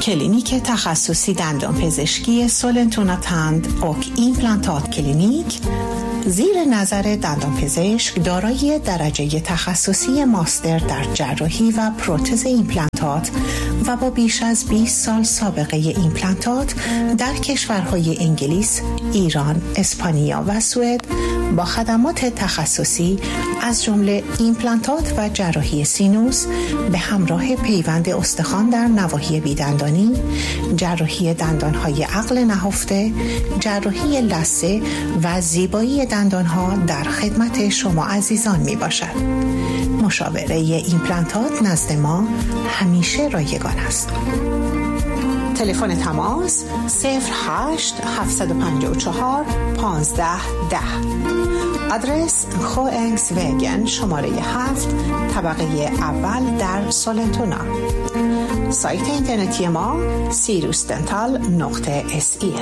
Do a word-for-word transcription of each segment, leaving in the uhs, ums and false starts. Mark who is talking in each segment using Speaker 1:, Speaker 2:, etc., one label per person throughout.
Speaker 1: کلینیک تخصصی دندان پزشکی سولنتونا تند اوک ایمپلانتات کلینیک زیر نظر دندان پزشک دارای درجه تخصصی ماستر در جراحی و پروتز ایمپلانتات و با بیش از بیست سال سابقه ایمپلانتات در کشورهای انگلیس، ایران، اسپانیا و سوئد با خدمات تخصصی از جمله ایمپلانتات و جراحی سینوس به همراه پیوند استخوان در نواحی بیدندانی، جراحی دندانهای عقل نهفته، جراحی لثه و زیبایی دندانها در خدمت شما عزیزان می باشد. مشاوره ایمپلانتات نزد ما همیشه رایگان است. تلفن تماس صفر هشت هفت پنج چهار پانزده ده. آدرس خوانگس وگن شماره هفت طبقه اول در سولنتونا. سایت اینترنتی ما سیروس دنتال نقطه اس ای.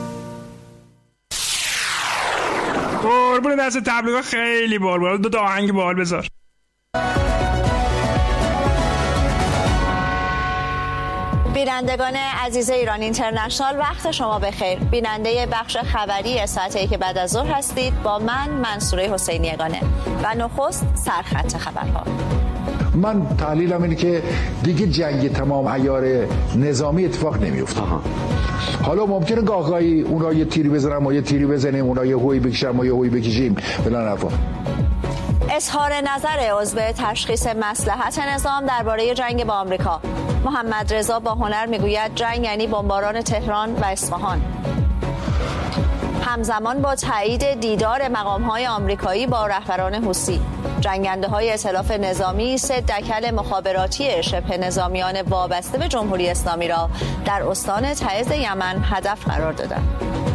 Speaker 2: قربون دست تبلیغات خیلی بال بال. دو تا آهنگ بال بذار.
Speaker 3: بینندگان عزیز ایران اینترنشنال وقت شما بخیر. بیننده بخش خبری ساعتی که بعد از ظهر هستید با من منصوره حسینی یگانه و نخست سرخط خبرها.
Speaker 4: من تحلیلم اینه که دیگه جنگ تمام عیار نظامی اتفاق نمیفته. حالا ممکنه گاهگاهی اونا یه تیری بزنن ما یه تیری بزنیم، اونا یه هوی بکشن ما یه هوی بکشیم فلان حرفا.
Speaker 3: اظهار نظر عضو تشخیص مصلحت نظام درباره جنگ با آمریکا. محمد رضا با هنر میگوید جنگ یعنی بمباران تهران و اصفهان. همزمان با تایید دیدار مقام‌های آمریکایی با رهبران حوثی، جنگنده‌های ائتلاف نظامی سه دکل مخابراتی شبه نظامیان وابسته به جمهوری اسلامی را در استان تعز یمن هدف قرار دادند.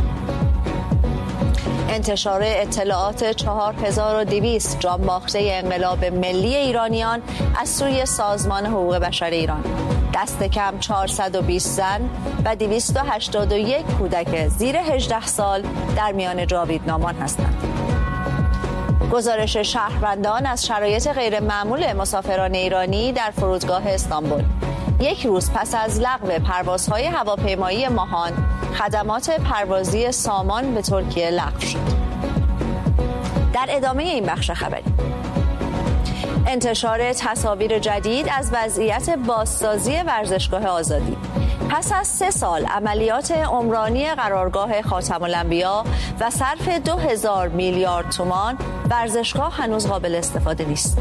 Speaker 3: انتشار اطلاعات چهار هزار و دویست جانباخته انقلاب ملی ایرانیان از سوی سازمان حقوق بشر ایران. دست کم چهارصد و بیست زن و دویست و هشتاد و یک کودک زیر هجده سال در میان جاویدنامان هستند. گزارش شهروندان از شرایط غیرمعمول مسافران ایرانی در فرودگاه استانبول. یک روز پس از لغو پروازهای هواپیمایی ماهان، خدمات پروازی سامان به ترکیه لغو شد. در ادامه این بخش خبری، انتشار تصاویر جدید از وضعیت بازسازی ورزشگاه آزادی. پس از سه سال عملیات عمرانی قرارگاه خاتم الانبیا و صرف دو هزار میلیارد تومان، ورزشگاه هنوز قابل استفاده نیست.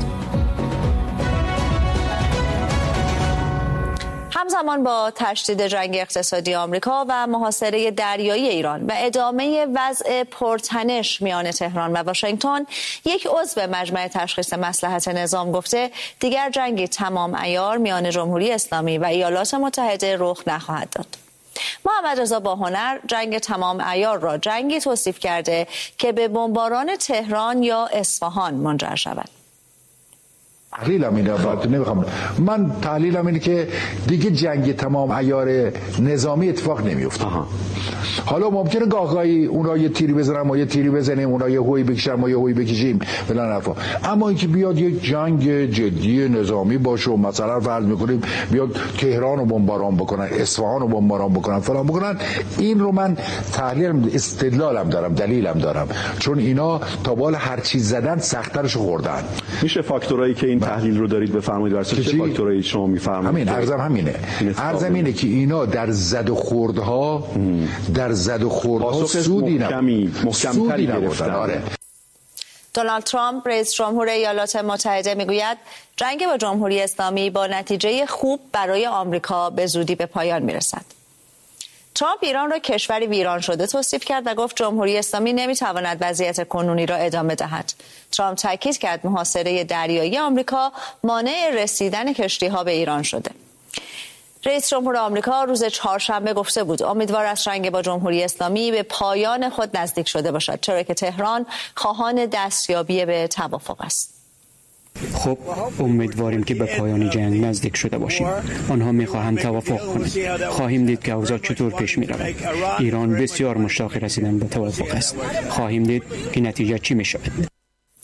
Speaker 3: همزمان با تشدید جنگ اقتصادی آمریکا و محاصره دریایی ایران و ادامه وضع پرتنش میان تهران و واشنگتن، یک عضو مجمع تشخیص مصلحت نظام گفته دیگر جنگی تمام عیار میان جمهوری اسلامی و ایالات متحده رخ نخواهد داد. محمد رضا با هنر جنگ تمام عیار را جنگی توصیف کرده که به بمباران تهران یا اصفهان منجر شود.
Speaker 4: تحلیلم اینه، نمیخوام من تحلیلم اینه که دیگه جنگ تمام عیار نظامی اتفاق نمیفته. حالا ممکنه گاهگاهی اونا یه تیری بزنن ما یه تیری بزنیم، اونا یه هوی بکشن ما یه هوی بکشیم فلان حرفا. اما اینکه بیاد یک جنگ جدی نظامی باشه و مثلا فرض میکنیم بیاد تهران رو بمباران بکنن، اصفهان رو بمباران بکنن فلان بکنن، این رو من تحلیلم استدلالم دارم، دلیلم دارم، چون اینا تا بال هر چیز زدن سخت‌ترش خوردن.
Speaker 5: میشه فاکتورایی که این تحلیل رو دارید بفرمایید واسه چه فاکتورایی شما میفرمایید؟
Speaker 4: همین عرضم همینه عرضم اینه که اینا در زد و خوردها در زد و خوردها سودی نبودن سودی نبودن. آره.
Speaker 3: دونالد ترامپ رئیس جمهور ایالات متحده میگوید جنگ با جمهوری اسلامی با نتیجه خوب برای آمریکا به زودی به پایان میرسد. ترامپ ایران را کشوری ویران شده توصیف کرد و گفت جمهوری اسلامی نمیتواند وضعیت کنونی را ادامه دهد. ترامپ تاکید کرد محاصره دریایی آمریکا مانع رسیدن کشتی‌ها به ایران شده. رئیس جمهور آمریکا روز چهارشنبه گفته بود امیدوار است جنگ با جمهوری اسلامی به پایان خود نزدیک شده باشد، چرا که تهران خواهان دستیابی به توافق است.
Speaker 6: خب امیدواریم که به پایان جنگ نزدیک شده باشیم. آنها میخواهند توافق کنند. خواهیم دید که اوضاع چطور پیش میرود. ایران بسیار مشتاق رسیدن به توافق است. خواهیم دید که نتیجه چی میشود.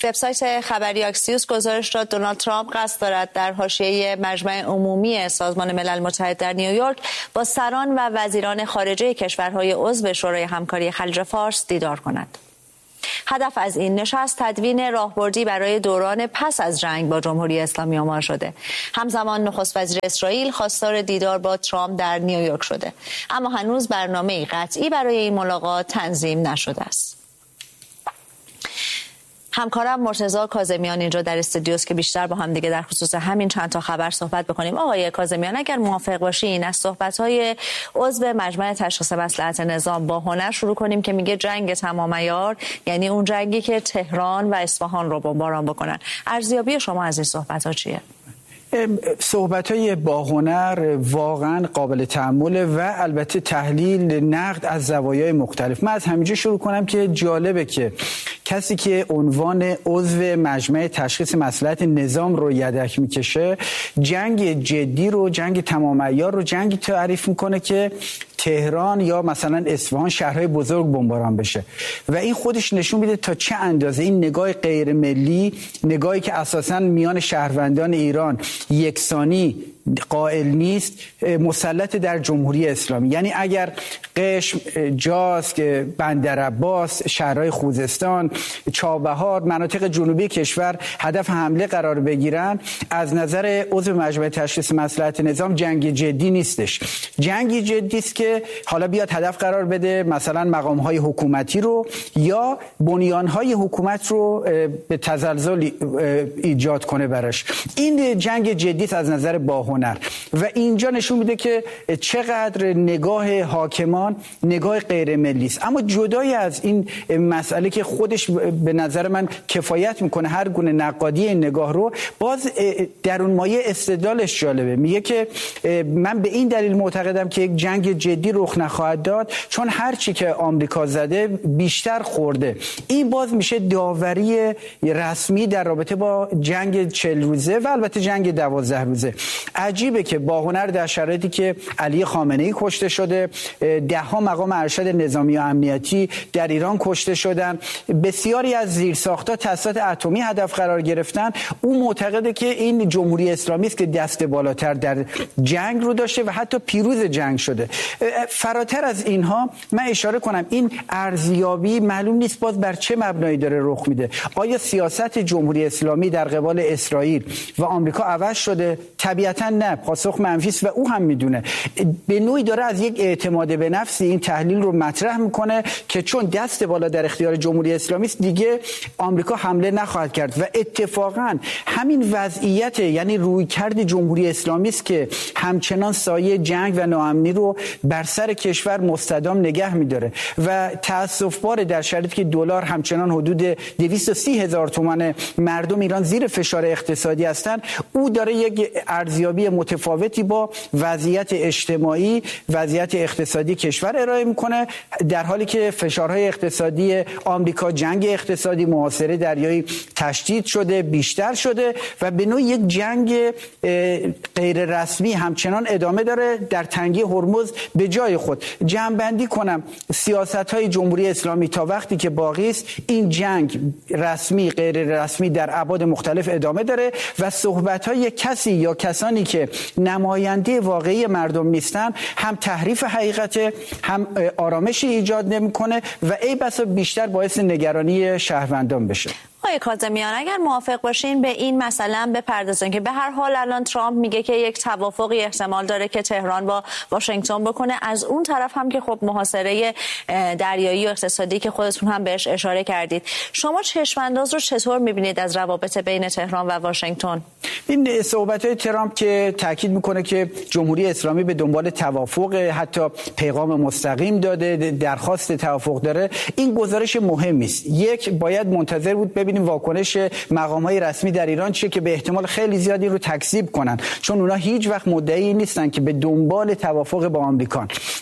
Speaker 3: وبسایت خبری اکسیوس گزارش داد دونالد ترامپ قصد دارد در حاشیه مجمع عمومی سازمان ملل متحد در نیویورک با سران و وزیران خارجه کشورهای عضو شورای همکاری خلیج فارس دیدار کند. هدف از این نشست تدوین راهبردی برای دوران پس از جنگ با جمهوری اسلامی آمار شده. همزمان نخست وزیر اسرائیل خواستار دیدار با ترامپ در نیویورک شده، اما هنوز برنامه قطعی برای این ملاقات تنظیم نشده است. همکارم مرتضی کاظمیان اینجا در استودیوست که بیشتر با هم دیگه در خصوص همین چند تا خبر صحبت بکنیم. آقای کاظمیان، اگر موافق باشین از صحبت‌های عضو مجمع تشخیص مصلحت نظام با هنر شروع کنیم که میگه جنگ تمام عیار یعنی اون جنگی که تهران و اصفهان رو بمباران بکنن. ارزیابی شما از این صحبت‌ها چیه؟
Speaker 7: صحبت‌های با هنر واقعا قابل تأمل و البته تحلیل نقد از زوایای مختلف. من از همینجا شروع کنم که جالبه که کسی که عنوان عضو مجمع تشخیص مصلحت نظام رو یدک میکشه جنگ جدی رو، جنگ تمام عیار رو جنگی تعریف میکنه که تهران یا مثلا اصفهان شهرهای بزرگ بمباران بشه و این خودش نشون میده تا چه اندازه این نگاه غیر ملی، نگاهی که اساساً میان شهروندان ایران یکسانی قائل نیست، مسلط در جمهوری اسلامی. یعنی اگر قشم، جاسک، بندرعباس، شهرهای خوزستان، چابهار، مناطق جنوبی کشور هدف حمله قرار بگیرن، از نظر عضو مجمع تشخیص مصلحت نظام جنگ جدی نیستش. جنگی جدی است که حالا بیاد هدف قرار بده مثلا مقام‌های حکومتی رو یا بنیان‌های حکومت رو به تزلزل ایجاد کنه براش. این جنگ جدی است از نظر با هنر و اینجا نشون میده که چقدر نگاه حاکمان نگاه غیر ملی است. اما جدای از این مسئله که خودش به نظر من کفایت میکنه هر گونه نقادی این نگاه رو، باز در اون مایه استدلالش جالبه. میگه که من به این دلیل معتقدم که یک جنگ جدی رخ نخواهد داد چون هر چی که آمریکا زده بیشتر خورده. این باز میشه داوری رسمی در رابطه با جنگ چهل روزه و البته جنگ دوازده روزه. عجیبه که با هنر در شرایطی که علی خامنه‌ای کشته شده، ده ها مقام ارشد نظامی و امنیتی در ایران کشته شدن، بسیاری از زیرساخت‌ها تاسیسات اتمی هدف قرار گرفتن، او معتقده که این جمهوری اسلامی است که دست بالاتر در جنگ رو داشته و حتی پیروز جنگ شده. فراتر از اینها من اشاره کنم این ارزیابی معلوم نیست باز بر چه مبنایی داره رخ میده. آیا سیاست جمهوری اسلامی در قبال اسرائیل و آمریکا عوض شده؟ طبیعتاً نه، پاسخ منفی است و او هم میدونه. به نوعی داره از یک اعتماد به نفس این تحلیل رو مطرح میکنه که چون دست بالا در اختیار جمهوری اسلامی است دیگه آمریکا حمله نخواهد کرد و اتفاقاً همین وضعیت یعنی رویکرد جمهوری اسلامی است که همچنان سایه جنگ و ناامنی رو بر سر کشور مستدام نگه میداره و تأسف باره در شرایطی که دلار همچنان حدود دویست و سی هزار تومان مردم ایران زیر فشار اقتصادی هستند. او داره یک ارزیابی متفاوتی با وضعیت اجتماعی، وضعیت اقتصادی کشور ارائه میکنه، در حالی که فشارهای اقتصادی آمریکا، جنگ اقتصادی، محاصره دریایی تشدید شده، بیشتر شده و به نوعی یک جنگ غیر رسمی همچنان ادامه داره در تنگه هرمز. به جای خود جمع‌بندی کنم سیاست‌های جمهوری اسلامی تا وقتی که باقی است این جنگ رسمی غیر رسمی در ابعاد مختلف ادامه داره و صحبت‌های کسی یا کسانی که نماینده واقعی مردم نیستن هم تحریف حقیقت، هم آرامشی ایجاد نمی‌کنه و ای بسا بیشتر باعث نگرانی شهروندان بشه.
Speaker 3: آقای کاظمیان اگر موافق باشین به این مثلا بپردازین که به هر حال الان ترامپ میگه که یک توافقی احتمال داره که تهران با واشنگتن بکنه، از اون طرف هم که خب محاصره دریایی و اقتصادی که خودتون هم بهش اشاره کردید، شما چشمانداز رو چطور میبینید از روابط بین تهران و واشنگتن؟
Speaker 7: این صحبت‌های ترامپ که تاکید میکنه که جمهوری اسلامی به دنبال توافق، حتی پیغام مستقیم داده، درخواست توافق داره، این گزارش مهمی است. یک باید منتظر بود ببینیم واکنش مقام‌های رسمی در ایران چیه که به احتمال خیلی زیادی این رو تکذیب کنن، چون اونا هیچ وقت مدعی نیستن که به دنبال توافق با آمریکان.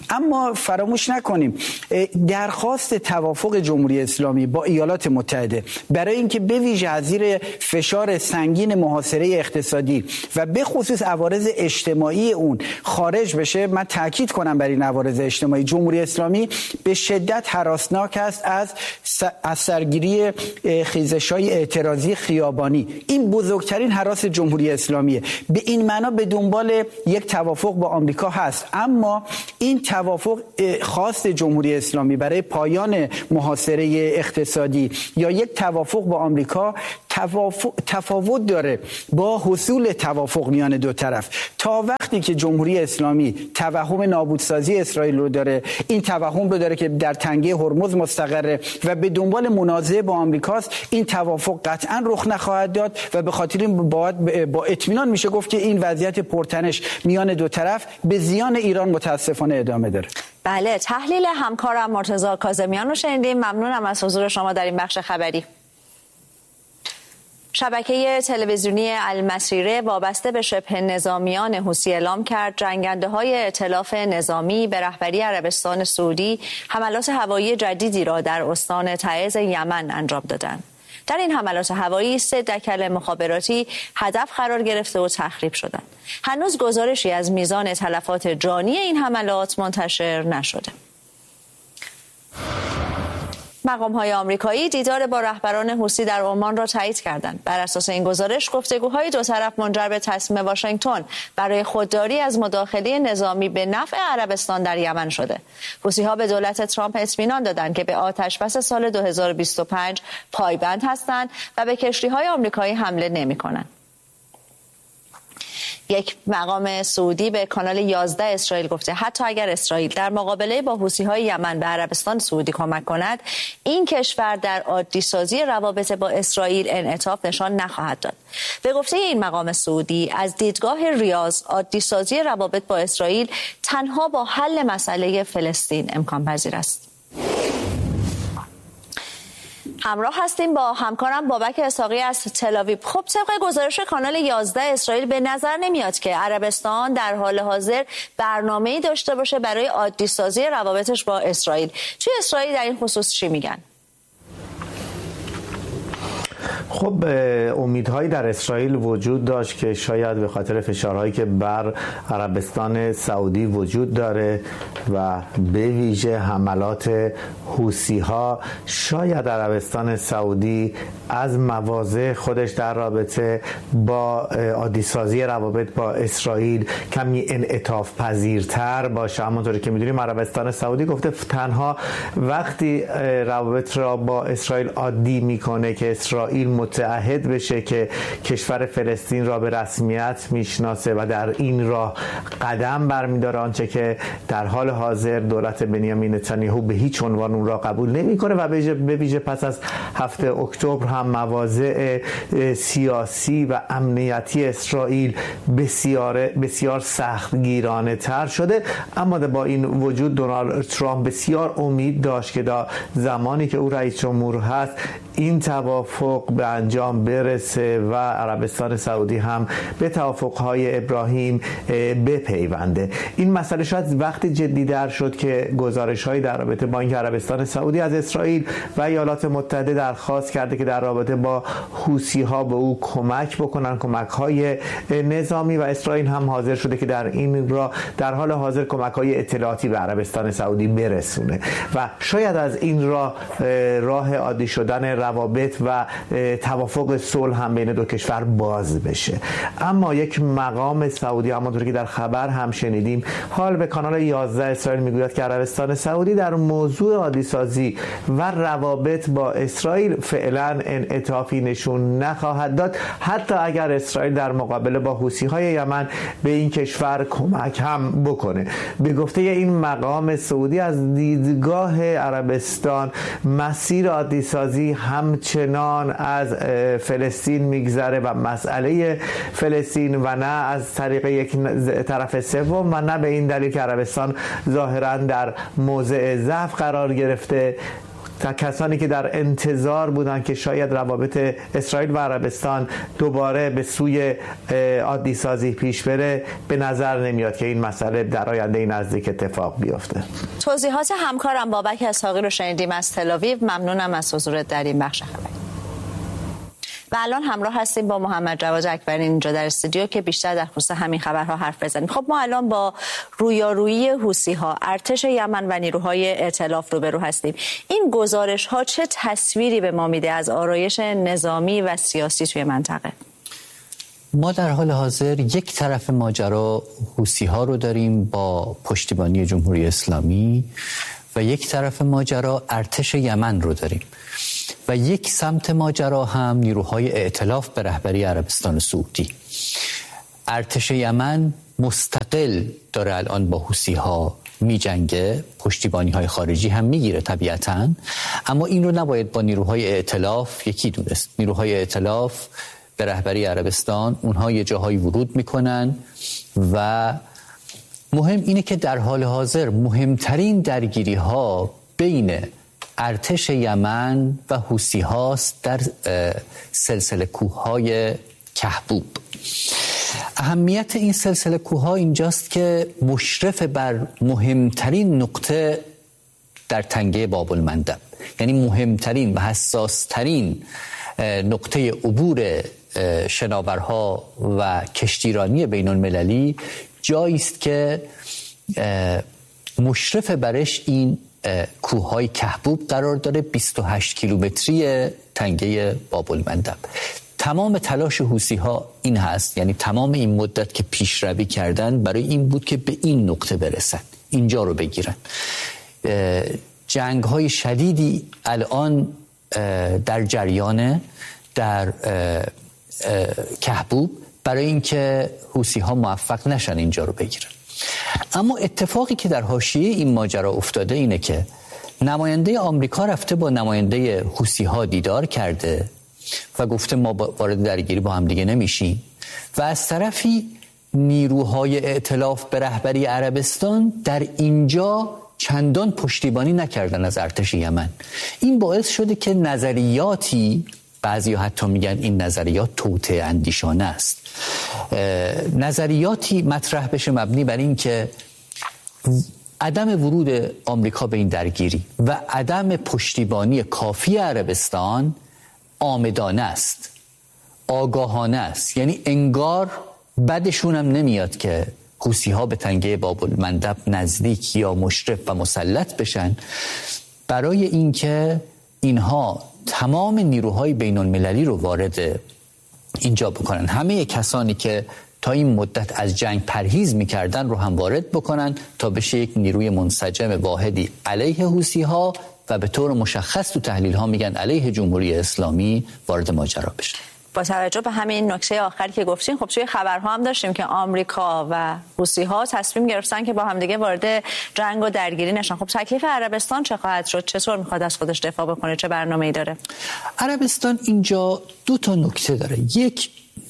Speaker 7: اما فراموش نکنیم درخواست توافق جمهوری اسلامی با ایالات متحده برای اینکه به ویژه از زیر فشار سنگین محاصره اقتصادی و به خصوص عوارض اجتماعی اون خارج بشه، من تاکید کنم بر این عوارض اجتماعی، جمهوری اسلامی به شدت هراسناک است از از سرگیری خیزش‌های اعتراضی خیابانی. این بزرگترین هراس جمهوری اسلامیه. به این معنا به دنبال یک توافق با آمریکا هست، اما این توافق خواست جمهوری اسلامی برای پایان محاصره اقتصادی یا یک توافق با آمریکا تفاوت داره با حصول توافق میان دو طرف. تا وقتی که جمهوری اسلامی توهم نابودسازی اسرائیل رو داره، این توهم رو داره که در تنگه هرمز مستقره و به دنبال منازعه با آمریکاست، این توافق قطعا رخ نخواهد داد و به خاطر این باید با اطمینان میشه گفت که این وضعیت پرتنش میان دو طرف به زیان ایران متاسفانه ادامه داره.
Speaker 3: بله، تحلیل همکارم مرتضی کاظمیان رو شنیدیم. ممنونم از حضور شما در این بخش خبری. شبکه تلویزیونی المسیره وابسته به شبه نظامیان حوثی اعلام کرد جنگنده های ائتلاف نظامی به رهبری عربستان سعودی حملات هوایی جدیدی را در استان تعز یمن انجام دادند. در این حملات هوایی سه دکل مخابراتی هدف قرار گرفته و تخریب شدند. هنوز گزارشی از میزان تلفات جانی این حملات منتشر نشده. مقام‌های آمریکایی دیدار با رهبران حوثی در عمان را تایید کردند. بر اساس این گزارش گفتگوهای دو طرف منجر به تصمیم واشنگتن برای خودداری از مداخله نظامی به نفع عربستان در یمن شده. حوثی‌ها به دولت ترامپ اطمینان دادند که به آتشبس سال دو هزار و بیست و پنج پایبند هستند و به کشتی‌های آمریکایی حمله نمی‌کنند. یک مقام سعودی به کانال یازده اسرائیل گفته حتی اگر اسرائیل در مقابله با حوثی‌های یمن به عربستان سعودی کمک کند، این کشور در عادی سازی روابط با اسرائیل انعطاف نشان نخواهد داد. به گفته این مقام سعودی، از دیدگاه ریاض عادی سازی روابط با اسرائیل تنها با حل مسئله فلسطین امکان پذیر است. همراه هستیم با همکارم بابک اسحاقی از تل‌آویو. خب طبق گزارش کانال یازده اسرائیل به نظر نمیاد که عربستان در حال حاضر برنامه‌ای داشته باشه برای عادی سازی روابطش با اسرائیل. توی اسرائیل در این خصوص چی میگن؟
Speaker 8: خب امیدهایی در اسرائیل وجود داشت که شاید به خاطر فشارهایی که بر عربستان سعودی وجود داره و به ویژه حملات حوثی‌ها، شاید عربستان سعودی از مواضع خودش در رابطه با عادی سازی روابط با اسرائیل کمی انعطاف پذیرتر باشه. همونطوری که میدونیم عربستان سعودی گفته تنها وقتی روابط را با اسرائیل عادی میکنه که اسرائیل متعهد بشه که کشور فلسطین را به رسمیت میشناسه و در این راه قدم برمیداره، آنچه که در حال حاضر دولت بنیامین نتانیاهو به هیچ عنوان اون را قبول نمیکنه و به ویژه پس از هفته اکتبر هم مواضع سیاسی و امنیتی اسرائیل بسیار بسیار سختگیرانه تر شده. اما با این وجود دونالد ترامپ بسیار امید داشت که در زمانی که او رئیس جمهور هست این توافق به انجام برسه و عربستان سعودی هم به توافق‌های ابراهیم بپیونده. این مسئله شاید وقتی جدی‌تر شد که گزارش‌هایی در رابطه با اینکه عربستان سعودی از اسرائیل و ایالات متحده درخواست کرده که در رابطه با حوثی‌ها به او کمک بکنن، کمک‌های نظامی، و اسرائیل هم حاضر شده که در این را در حال حاضر کمک‌های اطلاعاتی به عربستان سعودی برسونه و شاید از این راه راه عادی شدن روابط و توافق صلح هم بین دو کشور باز بشه. اما یک مقام سعودی همونطور که در خبر هم شنیدیم حال به کانال یازده اسرائیل میگوید که عربستان سعودی در موضوع عادی سازی و روابط با اسرائیل فعلا انعطافی نشون نخواهد داد، حتی اگر اسرائیل در مقابله با حوثی‌های یمن به این کشور کمک هم بکنه. به گفته این مقام سعودی از دیدگاه عربستان مسیر عادی سازی همچنان از فلسطین میگذره و مسئله فلسطین و نه از طریق یک طرف سوم و نه به این دلیل که عربستان ظاهرا در موضع ضعف قرار گرفته تا کسانی که در انتظار بودن که شاید روابط اسرائیل و عربستان دوباره به سوی عادی سازی پیش بره، به نظر نمیاد که این مسئله در آینده نزدیک اتفاق بیفته.
Speaker 3: توضیحات همکارم بابک اسحاقی رو شنیدیم از تل‌آویو. ممنونم از حضورت در این بخش خبری. و الان همراه هستیم با محمد جواد اکبری اینجا در استودیو که بیشتر در خصوص همین خبرها حرف بزنیم. خب ما الان با رویارویی حوثی‌ها، ارتش یمن و نیروهای ائتلاف روبرو هستیم. این گزارش‌ها چه تصویری به ما میده از آرایش نظامی و سیاسی توی منطقه؟
Speaker 9: ما در حال حاضر یک طرف ماجرا حوثی‌ها رو داریم با پشتیبانی جمهوری اسلامی و یک طرف ماجرا ارتش یمن رو داریم و یک سمت ماجرا هم نیروهای ائتلاف به رهبری عربستان سعودی. ارتش یمن مستقل داره الان با حوثی‌ها می جنگه، پشتیبانی های خارجی هم می گیره طبیعتاً، اما این رو نباید با نیروهای ائتلاف یکی دونست. نیروهای ائتلاف به رهبری عربستان اونها یه جاهایی ورود می کنن و مهم اینه که در حال حاضر مهمترین درگیری ها بین ارتش یمن و حوثی هاست در سلسله کوههای کهبوب. اهمیت این سلسله کوهها اینجاست که مشرف بر مهمترین نقطه در تنگه باب المندب، یعنی مهمترین و حساسترین نقطه عبور شناورها و کشتیرانی بین المللی جایی است که مشرف برش این کوههای کهبوب قرار داره. بیست و هشت کیلومتری تنگه باب المندب. تمام تلاش حوثی‌ها این هست، یعنی تمام این مدت که پیشروی کردن برای این بود که به این نقطه برسن، اینجا رو بگیرن. جنگ‌های شدیدی الان در جریان در کهبوب برای اینکه حوثی‌ها موفق نشن اینجا رو بگیرن. اما اتفاقی که در حاشیه این ماجرا افتاده اینه که نماینده آمریکا رفته با نماینده حوثی‌ها دیدار کرده و گفته ما وارد درگیری با هم دیگه نمیشیم و از طرفی نیروهای ائتلاف به رهبری عربستان در اینجا چندان پشتیبانی نکردن از ارتش یمن. این باعث شده که نظریاتی، بعضی حتی میگن این نظریات توطئه اندیشانه است، نظریاتی مطرح بشه مبنی بر این که عدم ورود آمریکا به این درگیری و عدم پشتیبانی کافی عربستان آمدانه است، آگاهانه است. یعنی انگار بدشون هم نمیاد که حوثی‌ها به تنگه باب المندب نزدیک یا مشرف و مسلط بشن، برای اینکه اینها تمام نیروهای بین المللی رو وارد اینجا بکنن، همه کسانی که تا این مدت از جنگ پرهیز میکردن رو هم وارد بکنن تا بشه یک نیروی منسجم واحدی علیه حوثی‌ها و به طور مشخص تو تحلیل‌ها میگن علیه جمهوری اسلامی وارد ماجرا بشه.
Speaker 3: با توجه به همین نکته آخری که گفتین، خب توی خبرها هم داشتیم که آمریکا و حوثی‌ها تصمیم گرفتن که با هم دیگه وارد جنگ و درگیری نشن. خب تکلیف عربستان چه خواهد شد؟ چطور میخواد از خودش دفاع بکنه؟ چه برنامه‌ای داره؟
Speaker 9: عربستان اینجا دو تا نکته داره. یک،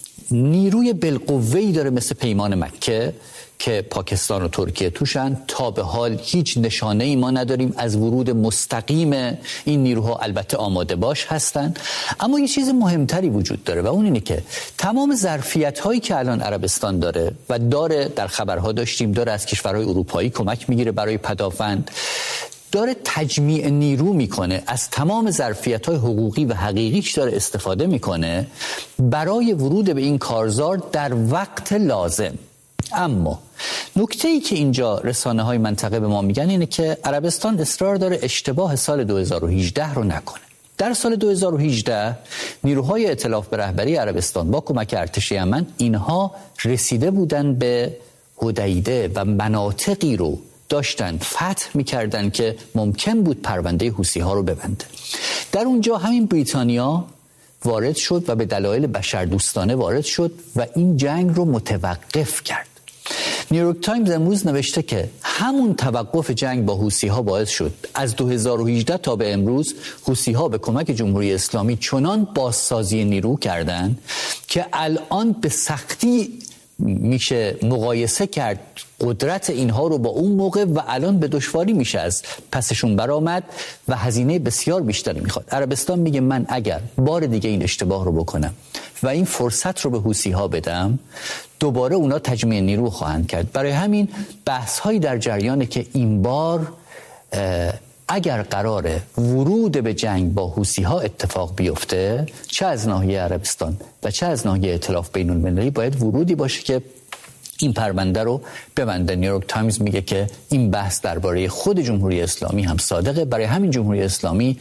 Speaker 9: نیروی بالقوه‌ای داره مثل پیمان مکه که پاکستان و ترکیه توشن. تا به حال هیچ نشانه ای ما نداریم از ورود مستقیم این نیروها، البته آماده باش هستن. اما یه چیز مهمتری وجود داره و اون اینه که تمام ظرفیت هایی که الان عربستان داره و داره، در خبرها داشتیم، داره از کشورهای اروپایی کمک میگیره برای پدافند، داره تجمیع نیرو میکنه، از تمام ظرفیت‌های حقوقی و حقیقیش داره استفاده میکنه برای ورود به این کارزار در وقت لازم. اما نکته‌ای که اینجا رسانه‌های منطقه به ما میگن اینه که عربستان اصرار داره اشتباه سال دو هزار و هجده رو نکنه. در سال دو هزار و هجده نیروهای ائتلاف به رهبری عربستان با کمک ارتش یمن اینها رسیده بودن به حدیده و مناطقی رو داشتن فتح میکردن که ممکن بود پرونده حوثی‌ها رو ببنده. در اونجا همین بریتانیا وارد شد و به دلایل بشردوستانه وارد شد و این جنگ رو متوقف کرد. نیویورک تایمز امروز نوشته که همون توقف جنگ با حوثی‌ها باعث شد از دو هزار و هجده تا به امروز حوثی‌ها به کمک جمهوری اسلامی چنان بازسازی نیرو کردند که الان به سختی میشه مقایسه کرد قدرت اینها رو با اون موقع و الان به دشواری میشه از پسشون برآمد و هزینه بسیار بیشتری میخواد. عربستان میگه من اگر بار دیگه این اشتباه رو بکنم و این فرصت رو به حوثی ها بدم، دوباره اونا تجمیع نیرو خواهند کرد. برای همین بحث هایی در جریانه که این بار اگر قراره ورود به جنگ با حوثی ها اتفاق بیفته، چه از ناحیه عربستان و چه از ناحیه ائتلاف بین المللی، باید ورودی باشه که این پرونده رو ببنده. نیویورک تایمز میگه که این بحث درباره خود جمهوری اسلامی هم صادقه. برای همین جمهوری اسلامی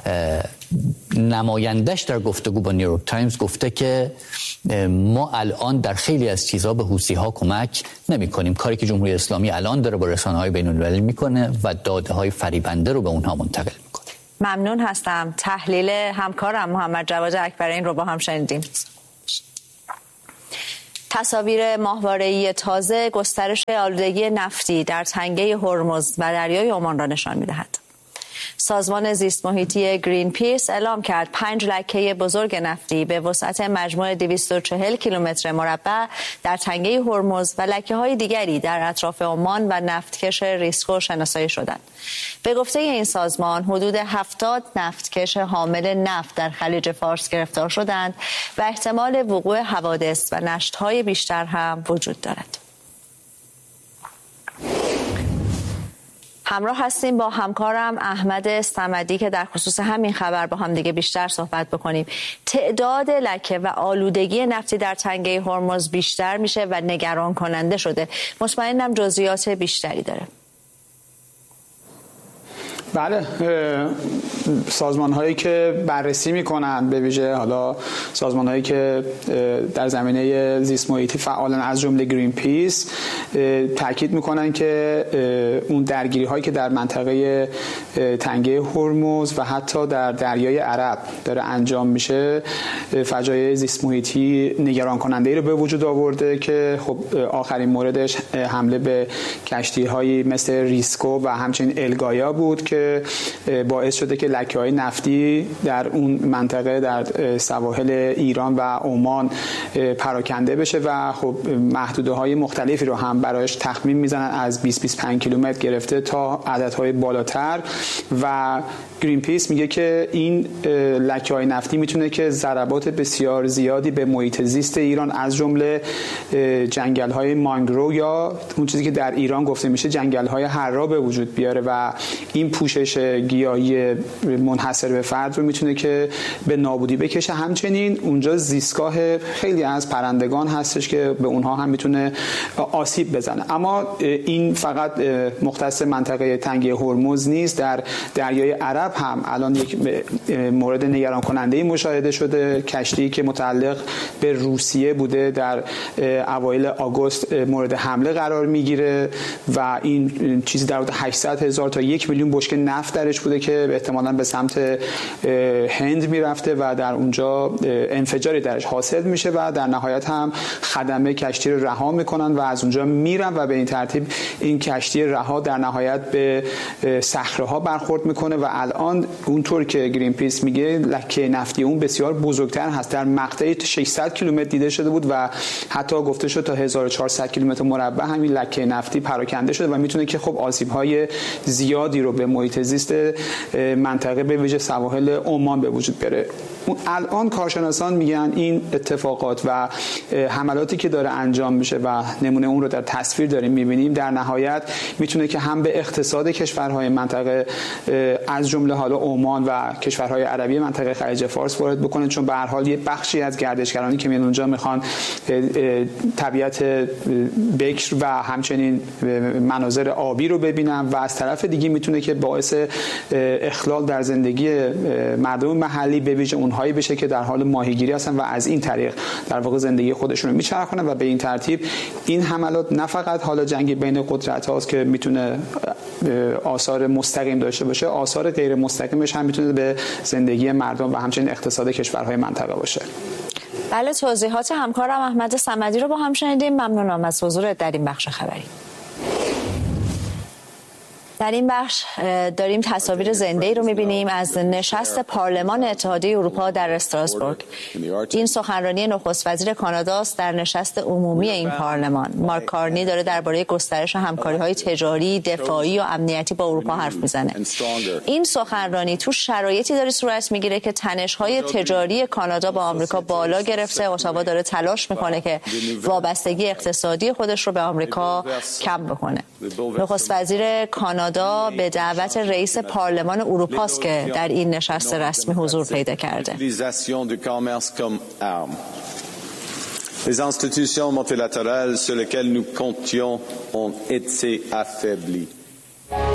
Speaker 9: نمایندش در گفتگو با نیویورک تایمز گفته که ما الان در خیلی از چیزها به حوثی ها کمک نمی کنیم. کاری که جمهوری اسلامی الان داره با رسانه‌های بین المللی میکنه و داده های فریبنده رو به اونها منتقل میکنه.
Speaker 3: ممنون هستم. تحلیل همکارم محمد جواد اکبرین رو با هم شنیدیم. تصاویر ماهواره‌ای تازه گسترش آلودگی نفتی در تنگه هرمز و دریای عمان را نشان می‌دهد. سازمان زیست محیطی گرین پیس اعلام کرد پنج لکه بزرگ نفتی به وسعت مجموع دویست و چهل کیلومتر مربع در تنگه هرمز و لکه‌های دیگری در اطراف عمان و نفتکش ریسکو شناسایی شدند. به گفته این سازمان حدود هفتاد نفتکش حامل نفت در خلیج فارس گرفتار شدند و احتمال وقوع حوادث و نشت‌های بیشتر هم وجود دارد. همراه هستیم با همکارم احمد صمدی که در خصوص همین خبر با هم دیگه بیشتر صحبت بکنیم. تعداد لکه و آلودگی نفتی در تنگه هرمز بیشتر میشه و نگران کننده شده. مطمئنم جزئیات بیشتری داره.
Speaker 10: بله، سازمان هایی که بررسی میکنن، به ویژه حالا سازمان هایی که در زمینه زیست محیطی فعالن از جمله گرین پیس، تاکید میکنن که اون درگیری هایی که در منطقه تنگه هرمز و حتی در دریای عرب داره انجام میشه فجایع زیست محیطی نگران کننده ای رو به وجود آورده که خب آخرین موردش حمله به کشتی هایی مثل ریسکو و همچنین الگایا بود که باعث شده که لکه‌های نفتی در اون منطقه در سواحل ایران و عمان پراکنده بشه و خب محدوده‌های مختلفی رو هم برایش تخمین میزنن از بیست تا بیست و پنج کیلومتر گرفته تا عددهای بالاتر و گرین پیس میگه که این لکه‌های نفتی میتونه که ضربات بسیار زیادی به محیط زیست ایران از جمله جنگل‌های مانگرو یا اون چیزی که در ایران گفته میشه جنگل‌های حرا به وجود بیاره و این پوشش گیاهی منحصر به فرد رو میتونه که به نابودی بکشه. همچنین اونجا زیستگاه خیلی از پرندگان هستش که به اونها هم میتونه آسیب بزنه. اما این فقط مختص منطقه تنگه هرمز نیست، در دریای عرب هم الان یک مورد نگران کننده مشاهده شده. کشتی که متعلق به روسیه بوده در اوایل آگوست مورد حمله قرار میگیره و این چیزی در حدود هشتصد هزار تا یک میلیون بشکه نفت درش بوده که احتمالاً به سمت هند میرفته و در اونجا انفجاری درش حاصل میشه و در نهایت هم خدمه کشتی رو رها میکنن و از اونجا میرن و به این ترتیب این کشتی رها در نهایت به صخره‌ها برخورد میکنه و الان اونطور که گرین پیس میگه لکه نفتی اون بسیار بزرگتر هست، در مقطعی ششصد کیلومتر دیده شده بود و حتی گفته شد تا هزار و چهارصد کیلومتر مربع همین لکه نفتی پراکنده شده و میتونه که خب آسیب‌های زیادی رو به محیط زیست منطقه به ویژه سواحل عمان به وجود بیاره. الان کارشناسان میگن این اتفاقات و حملاتی که داره انجام میشه و نمونه اون رو در تصویر داریم میبینیم در نهایت میتونه که هم به اقتصاد کشورهای منطقه از جمله حالا عمان و کشورهای عربی منطقه خلیج فارس وارد بکنه، چون به هر حال یه بخشی از گردشگرانی که میان اونجا میخوان طبیعت بکر و همچنین مناظر آبی رو ببینن و از طرف دیگه میتونه که باعث اخلال در زندگی مردم محلی به ویژه اونهایی بشه که در حال ماهیگیری هستن و از این طریق در واقع زندگی خودشون رو میچرخونن و به این ترتیب این حملات نه فقط حالا جنگی بین قدرت هاست که میتونه آثار مستقیم داشته باشه، آثار غیر مستقیمش هم میتونه به زندگی مردم و همچنین اقتصاد کشورهای منطقه باشه.
Speaker 3: بله، توضیحات همکارم احمد صمدی رو با هم شنیدیم. ممنونم از حضورت در این بخش خبری. در این بخش داریم تصاویر زنده‌ای رو می‌بینیم از نشست پارلمان اتحادیه اروپا در استراسبورگ. این سخنرانی نخست وزیر کاناداست در نشست عمومی این پارلمان. مارک کارنی داره درباره گسترش همکاری‌های تجاری، دفاعی و امنیتی با اروپا حرف میزنه. این سخنرانی تو شرایطی داره صورت میگیره که تنش‌های تجاری کانادا با آمریکا بالا گرفته. اتاوا داره تلاش میکنه که وابستگی اقتصادی خودش رو به آمریکا کم بکنه. نخست وزیر کانادا به دعوت رئیس پارلمان اروپا است که در این نشست رسمی حضور پیدا کرده.
Speaker 11: Les institutions multilatérales sur lesquelles nous comptions ont été affaiblies.